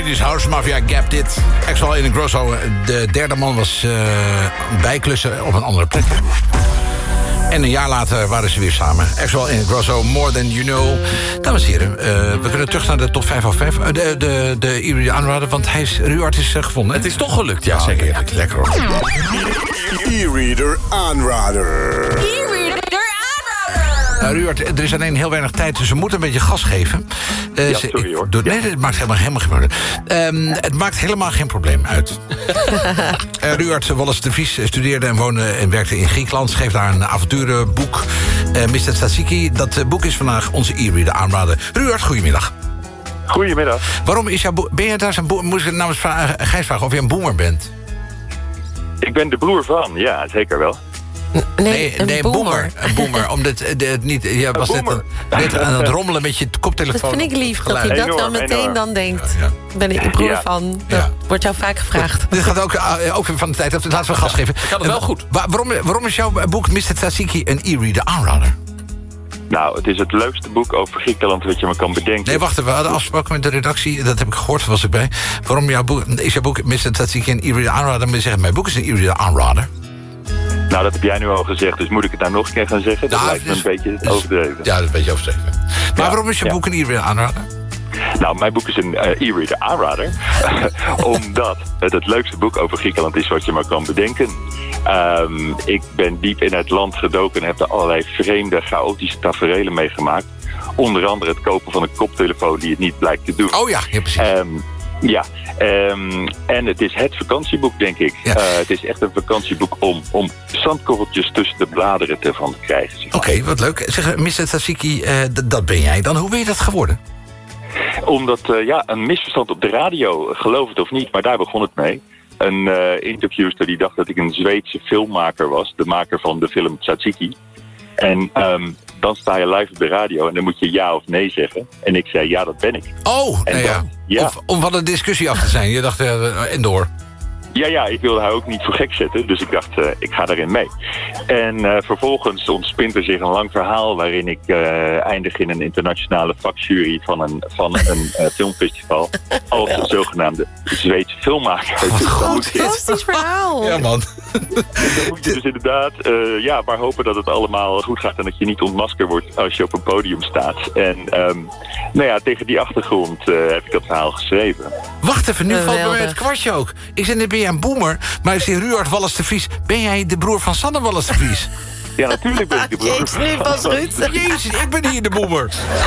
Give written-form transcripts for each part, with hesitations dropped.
Dit is House Mafia Gap dit. Axel in Grosso, de derde man, was bijklussen op een andere plek. En een jaar later waren ze weer samen. Axel in Grosso, More Than You Know. Dames en heren, we kunnen terug naar de top 5 of 5. De e-reader aanraden, want Ruud is gevonden. Het is toch gelukt, ja, zeker. Heerlijk, lekker hoor. E-reader aanrader. Ruud, er is alleen heel weinig tijd, dus we moeten een beetje gas geven. Sorry hoor. Nee, het maakt helemaal geen probleem. Het maakt helemaal geen probleem uit. Ruud Wallace de Vries studeerde en woonde en werkte in Griekenland. Schreef daar een avonturenboek, Mr. Tsatsiki. Dat boek is vandaag onze e-reader aanraden. Ruud, goedemiddag. Goedemiddag. Waarom is jouw ben je daar zo'n boer? Moet ik namens Gijs vragen of je een boomer bent? Ik ben de broer van, ja, zeker wel. Nee, een boomer. Een boomer. Omdat het niet. Je was net aan het rommelen met je koptelefoon. Dat vind ik lief, dat hij dat dan meteen dan denkt. Ja. Ben ik broer van. Dat wordt jou vaak gevraagd. Dit gaat ook van de tijd. Laten we gas geven. Ik had het wel goed. Waarom is jouw boek Mr. Tsatsiki een e-reader aanrader? Nou, het is het leukste boek over Griekenland wat je me kan bedenken. Nee, wacht, we hadden afgesproken met de redactie. Dat heb ik gehoord, was ik bij. Waarom is jouw boek Mr. Tsatsiki een e-reader aanrader? Dan moet je zeggen, mijn boek is een e-reader aanrader. Nou, dat heb jij nu al gezegd, dus moet ik het nou nog een keer gaan zeggen? Dat lijkt me een beetje overdreven. Ja, dat is een beetje overdreven. Maar waarom is je boek een e-reader aanrader? Nou, mijn boek is een e-reader aanrader. Omdat het leukste boek over Griekenland is wat je maar kan bedenken. Ik ben diep in het land gedoken en heb er allerlei vreemde, chaotische taferelen meegemaakt. Onder andere het kopen van een koptelefoon die het niet blijkt te doen. Oh ja, precies. En het is het vakantieboek, denk ik. Ja. Het is echt een vakantieboek om zandkorreltjes tussen de bladeren van te krijgen. Zeg maar. Oké, wat leuk. Zeg, Mr. Tsatsiki, dat ben jij dan. Hoe ben je dat geworden? Omdat, een misverstand op de radio, geloof het of niet, maar daar begon het mee. Een interviewster die dacht dat ik een Zweedse filmmaker was. De maker van de film Tsatsiki. En dan sta je live op de radio en dan moet je ja of nee zeggen. En ik zei, ja, dat ben ik. Oh, en om van een discussie af te zijn. Je dacht, en door. Ja, ik wilde haar ook niet voor gek zetten. Dus ik dacht, ik ga daarin mee. En vervolgens ontspint er zich een lang verhaal waarin ik eindig in een internationale vakjury van een filmfestival. Als een zogenaamde Zweedse filmmaker. Fantastisch verhaal. Ja, man. Dan moet je dus inderdaad maar hopen dat het allemaal goed gaat en dat je niet ontmaskerd wordt als je op een podium staat. En tegen die achtergrond heb ik dat verhaal geschreven. Wacht even, nu valt bij mij het kwartje ook. Ik zei, ben jij een boomer? Maar ik zeg, Ruud Wallace de Vries, ben jij de broer van Sanne Wallace de Vries? Ja, natuurlijk ben ik de broer. Jezus, nu pas Ruud. Jezus, ik ben hier de boomer.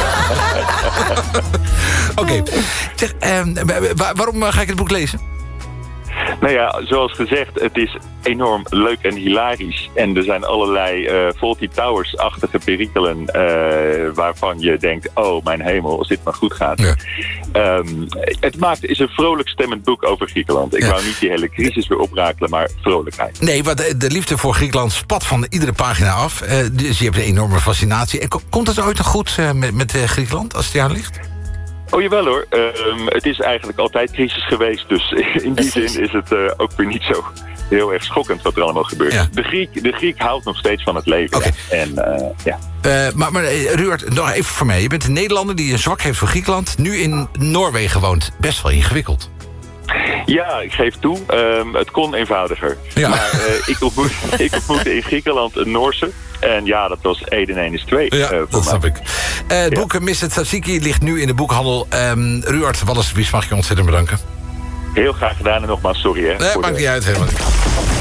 Oké. Zeg, waarom ga ik het boek lezen? Nou ja, zoals gezegd, het is enorm leuk en hilarisch. En er zijn allerlei Fawlty Towers-achtige perikelen waarvan je denkt, oh mijn hemel, als dit maar goed gaat. Ja. Het is een vrolijk stemmend boek over Griekenland. Ik wou niet die hele crisis weer oprakelen, maar vrolijkheid. Nee, maar de liefde voor Griekenland spat van iedere pagina af. Dus je hebt een enorme fascinatie. En komt het ooit nog goed met Griekenland, als het jou ligt? Oh jawel hoor, het is eigenlijk altijd crisis geweest. Dus in die zin is het ook weer niet zo heel erg schokkend wat er allemaal gebeurt. Ja. De Griek houdt nog steeds van het leven. Okay. En maar Ruud, nog even voor mij. Je bent een Nederlander die een zwak heeft voor Griekenland. Nu in Noorwegen woont. Best wel ingewikkeld. Ja, ik geef toe. Het kon eenvoudiger. Ja. Maar ik ontmoette in Griekenland een Noorse. En ja, dat was 1 en 1 is 2. Ja, dat snap ik. Het boek Mr. Tsatsiki ligt nu in de boekhandel. Ruud Wallace de Vries, mag ik je ontzettend bedanken. Heel graag gedaan en nogmaals sorry. Nee, maakt niet uit helemaal.